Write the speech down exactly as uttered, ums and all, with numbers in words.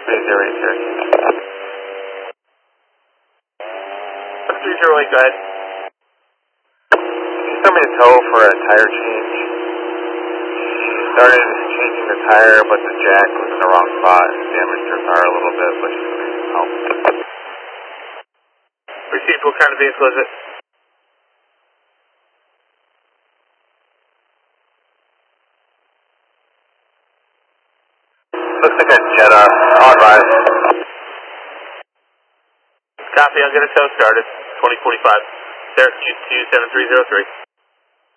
three zero eight, sir. three zero eight, go ahead. Can you send me a tow for a tire change? Started changing the tire, but the jack was in the wrong spot and damaged her car a little bit, but she's going to need help. Received, what kind of vehicle is it? Looks like a Jetta. I'll advise. Copy, I'll get a tow started. twenty forty-five. Derek, two seven three zero three.